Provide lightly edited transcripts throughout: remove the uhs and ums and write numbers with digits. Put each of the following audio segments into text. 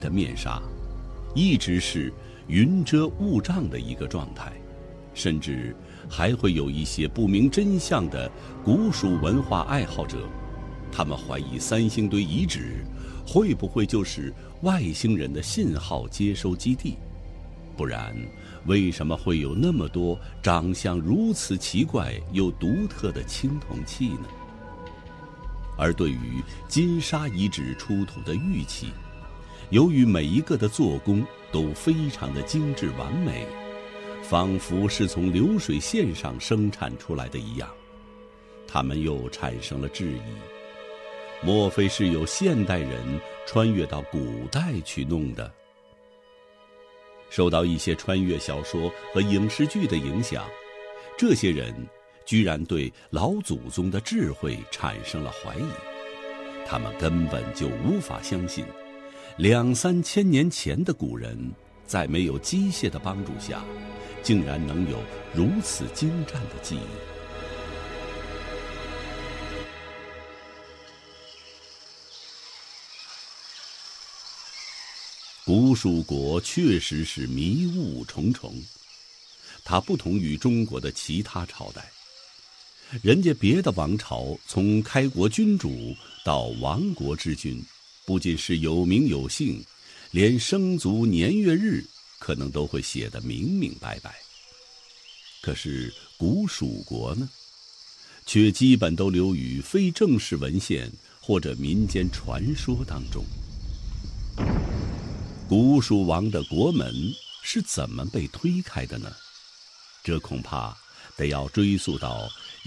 的面纱，一直是云遮雾障的一个状态，甚至还会有一些不明真相的古蜀文化爱好者，他们怀疑三星堆遗址会不会就是外星人的信号接收基地，不然为什么会有那么多长相如此奇怪又独特的青铜器呢？而对于金沙遗址出土的玉器，由于每一个的做工都非常的精致完美，仿佛是从流水线上生产出来的一样，他们又产生了质疑：莫非是有现代人穿越到古代去弄的？受到一些穿越小说和影视剧的影响，这些人居然对老祖宗的智慧产生了怀疑，他们根本就无法相信2、3千年前的古人在没有机械的帮助下，竟然能有如此精湛的技艺。古蜀国确实是迷雾重重，它不同于中国的其他朝代。人家别的王朝从开国君主到亡国之君，不仅是有名有姓，连生卒年月日可能都会写得明明白白。可是古蜀国呢，却基本都流于非正式文献或者民间传说当中。古蜀王的国门是怎么被推开的呢？这恐怕得要追溯到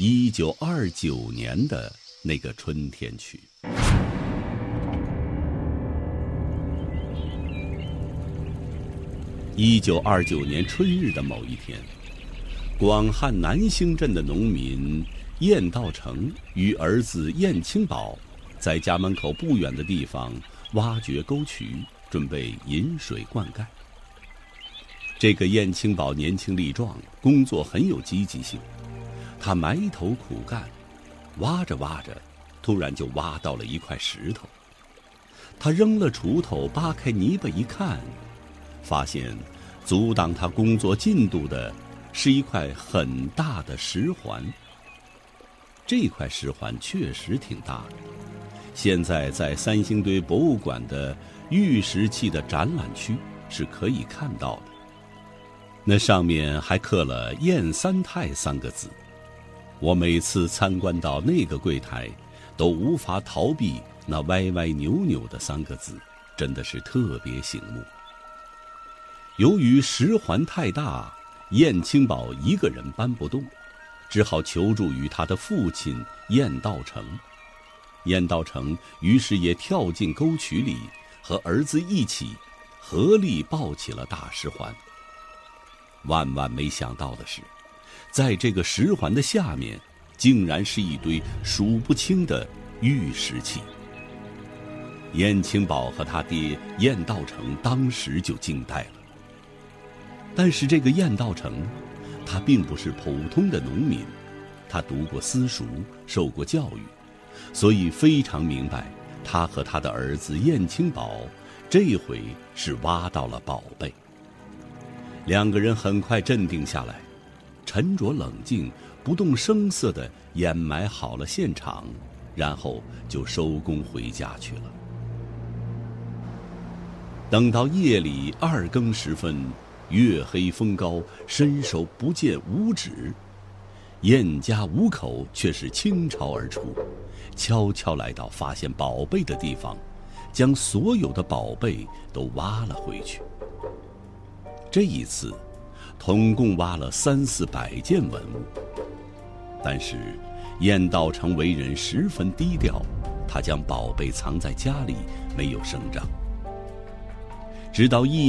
1929年的那个春天去。1929年春日的某一天，广汉南兴镇的农民晏道成与儿子晏清宝在家门口不远的地方挖掘沟渠，准备引水灌溉。这个晏清宝年轻力壮，工作很有积极性，他埋头苦干，挖着挖着，突然就挖到了一块石头。他扔了锄头，扒开泥巴一看，发现阻挡他工作进度的是一块很大的石环。这块石环确实挺大的，现在在三星堆博物馆的玉石器的展览区是可以看到的。那上面还刻了晏三太3个字，我每次参观到那个柜台，都无法逃避那歪歪扭扭的3个字，真的是特别醒目。由于石环太大，晏清宝一个人搬不动，只好求助于他的父亲晏道成。晏道成于是也跳进沟渠里，和儿子一起合力抱起了大石环。万万没想到的是，在这个石环的下面，竟然是一堆数不清的玉石器。晏清宝和他爹晏道成当时就惊呆了。但是这个晏道成，他并不是普通的农民，他读过私塾，受过教育，所以非常明白，他和他的儿子晏清宝这回是挖到了宝贝。2个人很快镇定下来，沉着冷静，不动声色地掩埋好了现场，然后就收工回家去了。等到夜里2更时分，月黑风高，伸手不见五指，晏家5口却是倾巢而出，悄悄来到发现宝贝的地方，将所有的宝贝都挖了回去。这一次统共挖了300-400件文物，但是晏道成为人十分低调，他将宝贝藏在家里，没有声张。直到